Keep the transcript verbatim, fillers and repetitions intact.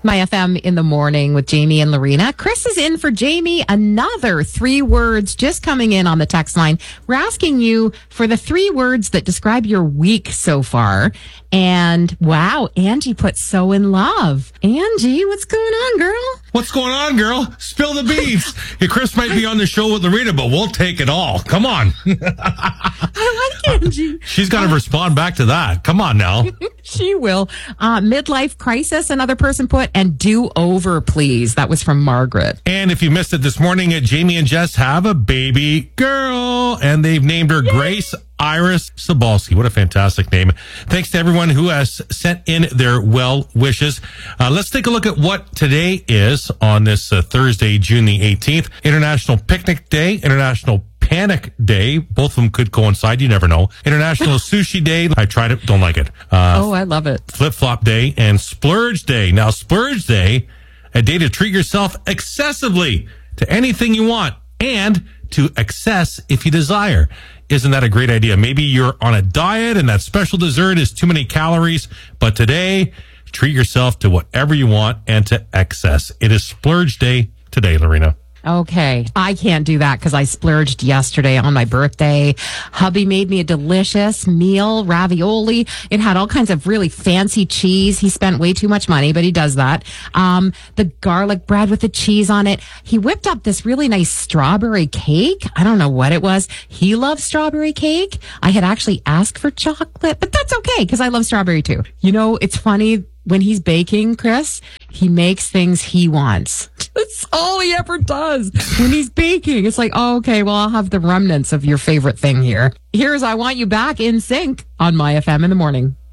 My F M in the morning with Jamie and Lorena. Chris is in for Jamie. Another three words just coming in on the text line. We're asking you for the three words that describe your week so far. And wow, Angie put so in love. Angie, what's going on, girl? What's going on, girl? Spill the beans. Hey, Chris might be on the show with Lorena, but we'll take it all. Come on. I like Angie. She's got to respond back to that. Come on now. She will. Uh, midlife crisis, another person put, and do over, please. That was from Margaret. And if you missed it this morning, Jamie and Jess have a baby girl, and they've named her Yay. Grace Iris Sobalski. What a fantastic name. Thanks to everyone who has sent in their well wishes. Uh, let's take a look at what today is on this uh, Thursday, June the eighteenth. International Picnic Day, International Panic Day. Both of them could coincide. You never know. International Sushi Day. I tried it. Don't like it. Uh, oh, I love it. Flip Flop Day and Splurge Day. Now, Splurge Day, a day to treat yourself excessively to anything you want and to excess if you desire. Isn't that a great idea? Maybe you're on a diet and that special dessert is too many calories, but today, treat yourself to whatever you want and to excess. It is Splurge Day today, Lorena. Okay. I can't do that because I splurged yesterday on my birthday. Hubby made me a delicious meal, ravioli. It had all kinds of really fancy cheese. He spent way too much money, but he does that. Um, the garlic bread with the cheese on it. He whipped up this really nice strawberry cake. I don't know what it was. He loves strawberry cake. I had actually asked for chocolate, but that's okay because I love strawberry too. You know, it's funny. When he's baking, Chris, he makes things he wants. That's all he ever does. When he's baking, it's like, oh, okay, well, I'll have the remnants of your favorite thing here. Here's I Want You Back in Sync on My F M in the morning.